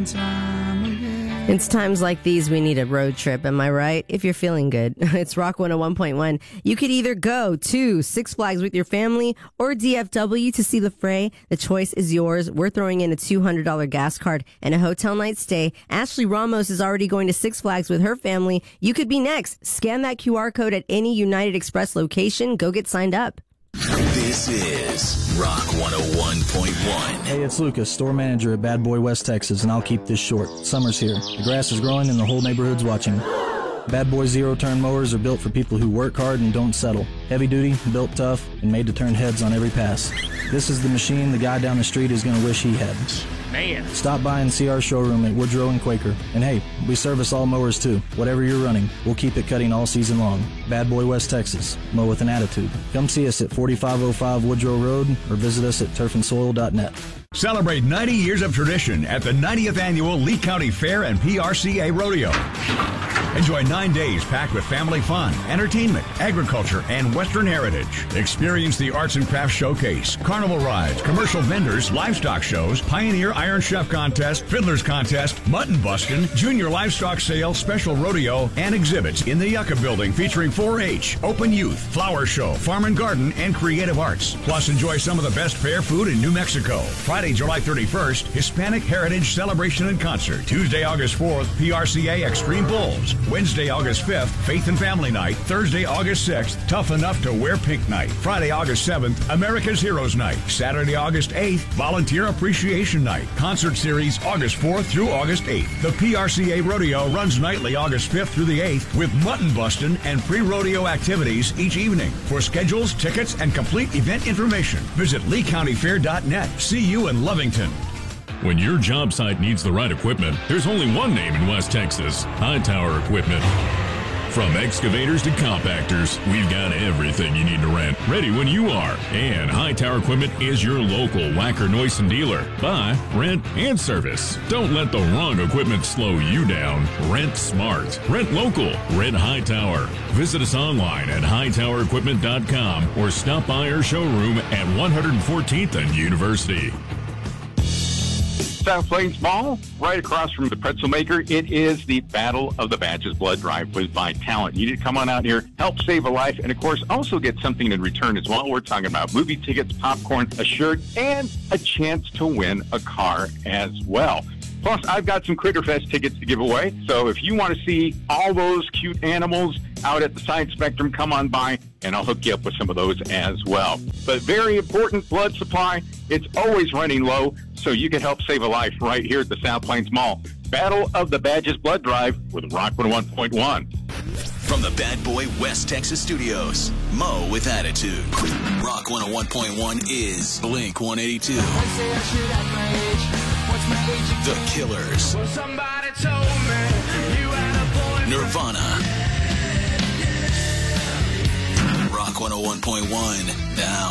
and time again. It's times like these we need a road trip, am I right? If you're feeling good. It's Rock 101.1. You could either go to Six Flags with your family or DFW to see the fray. The choice is yours. We're throwing in a $200 gas card and a hotel night stay. Ashley Ramos is already going to Six Flags with her family. You could be next. Scan that QR code at any United Express location. Go get signed up. This is Rock 101.1. Hey, it's Lucas, store manager at Bad Boy West Texas, and I'll keep this short. Summer's here. The grass is growing and the whole neighborhood's watching. Bad Boy zero-turn mowers are built for people who work hard and don't settle. Heavy duty, built tough, and made to turn heads on every pass. This is the machine the guy down the street is going to wish he had. Man. Stop by and see our showroom at Woodrow and Quaker. And hey, we service all mowers too. Whatever you're running, we'll keep it cutting all season long. Bad Boy West Texas. Mow with an attitude. Come see us at 4505 Woodrow Road or visit us at turfandsoil.net. Celebrate 90 years of tradition at the 90th Annual Lee County Fair and PRCA Rodeo. Enjoy 9 days packed with family fun, entertainment, agriculture, and Western heritage. Experience the Arts and Crafts Showcase, carnival rides, commercial vendors, livestock shows, Pioneer Iron Chef Contest, Fiddler's Contest, Mutton Bustin', Junior Livestock Sale, Special Rodeo, and exhibits in the Yucca Building featuring 4-H, Open Youth, Flower Show, Farm and Garden, and Creative Arts. Plus, enjoy some of the best fair food in New Mexico. Friday, July 31st, Hispanic Heritage Celebration and Concert. Tuesday, August 4th, PRCA Extreme Bulls. Wednesday, August 5th, Faith and Family Night. Thursday, August 6th, Tough Enough to Wear Pink Night. Friday, August 7th, America's Heroes Night. Saturday, August 8th, Volunteer Appreciation Night. Concert series August 4th through August 8th. The PRCA Rodeo runs nightly August 5th through the 8th with mutton bustin' and pre-rodeo activities each evening. For schedules, tickets, and complete event information, visit LeeCountyFair.net. See you in Lovington. When your job site needs the right equipment, there's only one name in West Texas: Hightower Equipment. From excavators to compactors, we've got everything you need to rent, ready when you are. And Hightower Equipment is your local Wacker Neuson dealer. Buy, rent, and service. Don't let the wrong equipment slow you down. Rent smart. Rent local. Rent Hightower. Visit us online at hightowerequipment.com or stop by our showroom at 114th and University. South Plains Mall, right across from the Pretzel Maker. It is the Battle of the Badges Blood Drive with by Talent. You need to come on out here, help save a life, and of course also get something in return as well. We're talking about movie tickets, popcorn, a shirt, and a chance to win a car as well. Plus, I've got some Critterfest tickets to give away. So if you want to see all those cute animals out at the Science Spectrum, come on by, and I'll hook you up with some of those as well. But very important, blood supply. It's always running low, so you can help save a life right here at the South Plains Mall. Battle of the Badges Blood Drive with Rock 101.1. From the Bad Boy West Texas studios, Mo with Attitude. Rock 101.1 is Blink 182. The Killers. Well, somebody told me you had a boyfriend. Nirvana. Rock 101.1 now.